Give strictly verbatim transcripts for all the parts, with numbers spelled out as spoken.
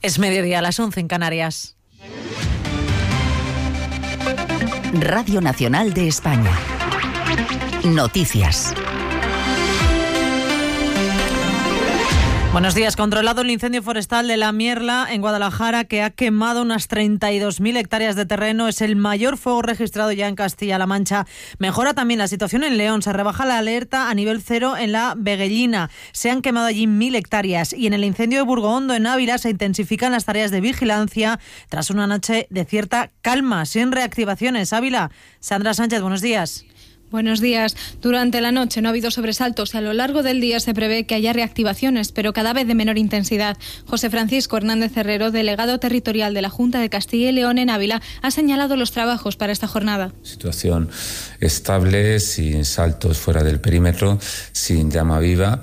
Es mediodía, a las once en Canarias. Radio Nacional de España. Noticias. Buenos días. Controlado el incendio forestal de La Mierla en Guadalajara, que ha quemado unas treinta y dos mil hectáreas de terreno. Es el mayor fuego registrado ya en Castilla-La Mancha. Mejora también la situación en León. Se rebaja la alerta a nivel cero en la Veguellina. Se han quemado allí mil hectáreas. Y en el incendio de Burgohondo, en Ávila, se intensifican las tareas de vigilancia tras una noche de cierta calma, sin reactivaciones. Ávila, Sandra Sánchez, buenos días. Buenos días. Durante la noche no ha habido sobresaltos y a lo largo del día se prevé que haya reactivaciones, pero cada vez de menor intensidad. José Francisco Hernández Herrero, delegado territorial de la Junta de Castilla y León en Ávila, ha señalado los trabajos para esta jornada. Situación estable, sin saltos fuera del perímetro, sin llama viva.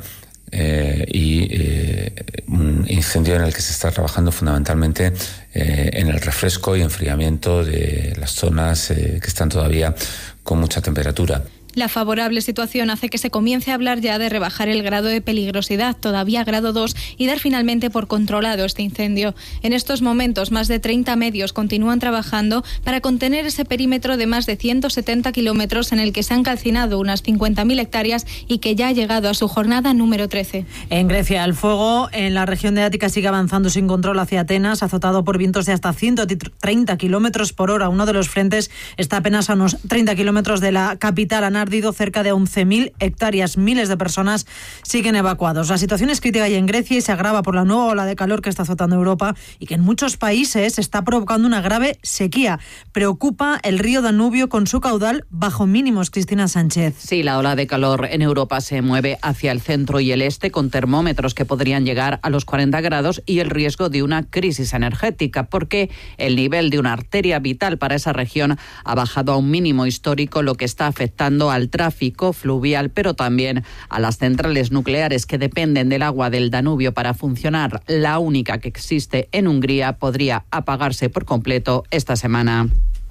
Eh, y eh, un incendio en el que se está trabajando fundamentalmente eh, en el refresco y enfriamiento de las zonas eh, que están todavía con mucha temperatura. La favorable situación hace que se comience a hablar ya de rebajar el grado de peligrosidad, todavía grado dos, y dar finalmente por controlado este incendio. En estos momentos, más de treinta medios continúan trabajando para contener ese perímetro de más de ciento setenta kilómetros en el que se han calcinado unas cincuenta mil hectáreas y que ya ha llegado a su jornada número trece. En Grecia, el fuego en la región de Ática sigue avanzando sin control hacia Atenas, azotado por vientos de hasta ciento treinta kilómetros por hora. Uno de los frentes está apenas a unos treinta kilómetros de la capital. Han ardido cerca de once mil hectáreas. Miles de personas siguen evacuados. La situación es crítica y en Grecia y se agrava por la nueva ola de calor que está azotando Europa y que en muchos países está provocando una grave sequía. Preocupa el río Danubio con su caudal bajo mínimos. Cristina Sánchez. Sí, la ola de calor en Europa se mueve hacia el centro y el este con termómetros que podrían llegar a los cuarenta grados y el riesgo de una crisis energética porque el nivel de una arteria vital para esa región ha bajado a un mínimo histórico, lo que está afectando al tráfico fluvial, pero también a las centrales nucleares que dependen del agua del Danubio para funcionar. La única que existe en Hungría podría apagarse por completo esta semana.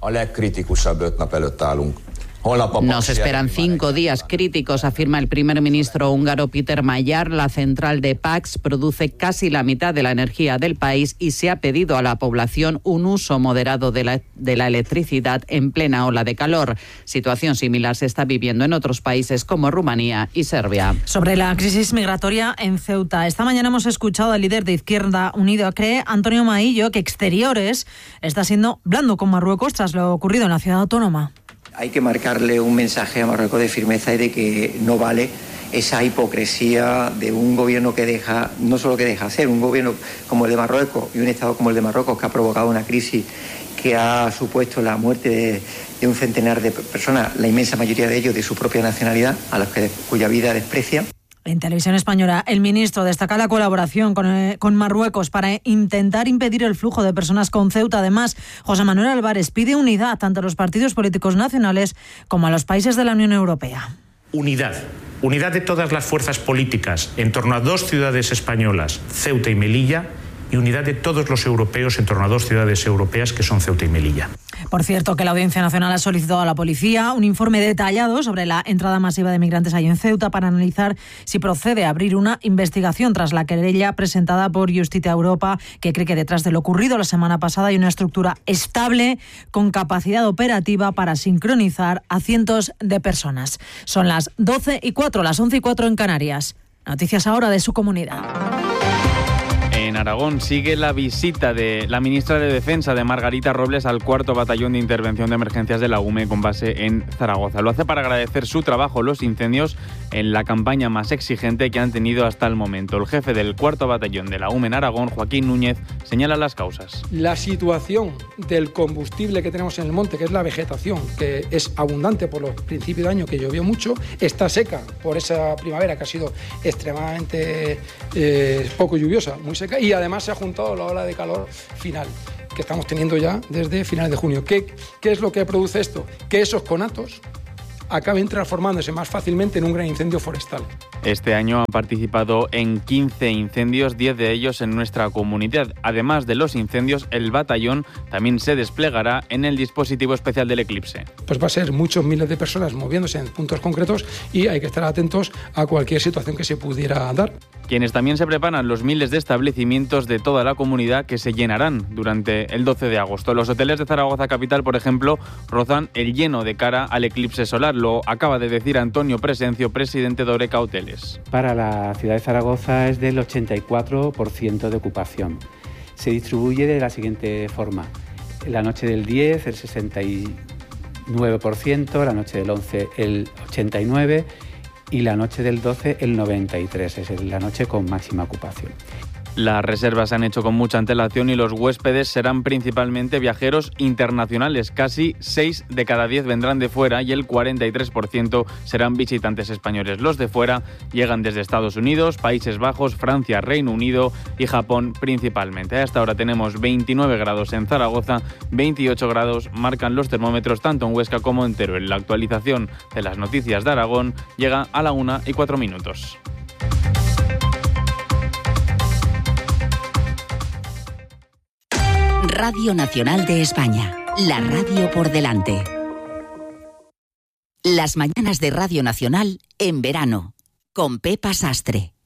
Nos esperan cinco días críticos, afirma el primer ministro húngaro Péter Magyar. La central de Pax produce casi la mitad de la energía del país y se ha pedido a la población un uso moderado de la, de la electricidad en plena ola de calor. Situación similar se está viviendo en otros países como Rumanía y Serbia. Sobre la crisis migratoria en Ceuta, esta mañana hemos escuchado al líder de Izquierda Unida, cree Antonio Maillo, que Exteriores está siendo blando con Marruecos tras lo ocurrido en la ciudad autónoma. Hay que marcarle un mensaje a Marruecos de firmeza y de que no vale esa hipocresía de un gobierno que deja, no solo que deja ser, un gobierno como el de Marruecos y un Estado como el de Marruecos que ha provocado una crisis que ha supuesto la muerte de, de un centenar de personas, la inmensa mayoría de ellos de su propia nacionalidad, a los que cuya vida desprecian. En Televisión Española, el ministro destaca la colaboración con, eh, con Marruecos para intentar impedir el flujo de personas con Ceuta. Además, José Manuel Álvarez pide unidad tanto a los partidos políticos nacionales como a los países de la Unión Europea. Unidad. Unidad de todas las fuerzas políticas en torno a dos ciudades españolas, Ceuta y Melilla, y unidad de todos los europeos en torno a dos ciudades europeas que son Ceuta y Melilla. Por cierto, que la Audiencia Nacional ha solicitado a la policía un informe detallado sobre la entrada masiva de migrantes allí en Ceuta para analizar si procede a abrir una investigación tras la querella presentada por Justicia Europa, que cree que detrás de lo ocurrido la semana pasada hay una estructura estable con capacidad operativa para sincronizar a cientos de personas. Son las doce y cuatro, las once y cuatro en Canarias. Noticias ahora de su comunidad. En Aragón sigue la visita de la ministra de Defensa, de Margarita Robles, al cuarto Batallón de Intervención de Emergencias de la U M E con base en Zaragoza. Lo hace para agradecer su trabajo, los incendios, en la campaña más exigente que han tenido hasta el momento. El jefe del cuarto Batallón de la U M E en Aragón, Joaquín Núñez, señala las causas. La situación del combustible que tenemos en el monte, que es la vegetación, que es abundante por los principios de año, que llovió mucho, está seca por esa primavera que ha sido extremadamente eh, poco lluviosa, muy seca. Y además se ha juntado la ola de calor final que estamos teniendo ya desde finales de junio. ¿Qué, qué es lo que produce esto? Que esos conatos acaben transformándose más fácilmente en un gran incendio forestal. Este año han participado en quince incendios, diez de ellos en nuestra comunidad. Además de los incendios, el batallón también se desplegará en el dispositivo especial del eclipse. Pues va a ser muchos miles de personas moviéndose en puntos concretos y hay que estar atentos a cualquier situación que se pudiera dar. Quienes también se preparan los miles de establecimientos de toda la comunidad que se llenarán durante el doce de agosto. Los hoteles de Zaragoza capital, por ejemplo, rozan el lleno de cara al eclipse solar. Lo acaba de decir Antonio Presencio, presidente de Oreca Hoteles. Para la ciudad de Zaragoza es del ochenta y cuatro por ciento de ocupación. Se distribuye de la siguiente forma. La noche del diez, el sesenta y nueve por ciento, la noche del once, el ochenta y nueve por ciento, y la noche del doce el noventa y tres por ciento, es la noche con máxima ocupación. Las reservas se han hecho con mucha antelación y los huéspedes serán principalmente viajeros internacionales. Casi seis de cada diez vendrán de fuera y el cuarenta y tres por ciento serán visitantes españoles. Los de fuera llegan desde Estados Unidos, Países Bajos, Francia, Reino Unido y Japón principalmente. Hasta ahora tenemos veintinueve grados en Zaragoza, veintiocho grados marcan los termómetros tanto en Huesca como en Teruel. La actualización de las noticias de Aragón llega a la una y cuatro minutos. Radio Nacional de España, la radio por delante. Las mañanas de Radio Nacional en verano, con Pepa Sastre.